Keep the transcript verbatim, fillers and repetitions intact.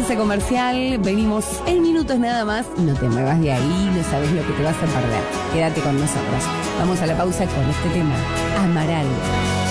pausa comercial. Venimos en minutos nada más. No te muevas de ahí, no sabes lo que te vas a perder. Quédate con nosotros. Vamos a la pausa con este tema. Amaral.